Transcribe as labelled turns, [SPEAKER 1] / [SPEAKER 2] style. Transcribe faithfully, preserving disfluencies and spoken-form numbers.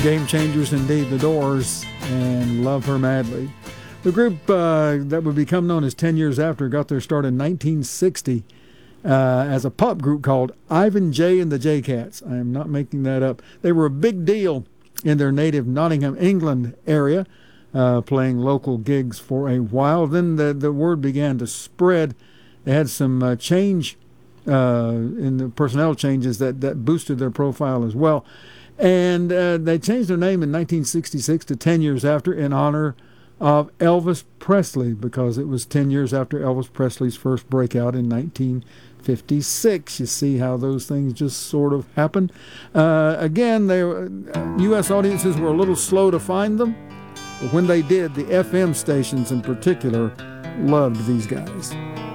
[SPEAKER 1] Game Changers indeed, The Doors, and Love Her Madly. The group uh, that would become known as ten years after got their start in nineteen sixty uh, as a pop group called Ivan J. and the J-Cats. I am not making that up. They were a big deal in their native Nottingham, England area, uh, playing local gigs for a while. Then the, the word began to spread. They had some uh, change uh, in the personnel changes that, that boosted their profile as well. And uh, they changed their name in nineteen sixty-six to ten years after in honor of Elvis Presley, because it was ten years after Elvis Presley's first breakout in nineteen fifty-six. You see how those things just sort of happen. Uh, again, they were, uh, U S audiences were a little slow to find them, but when they did, the F M stations in particular loved these guys.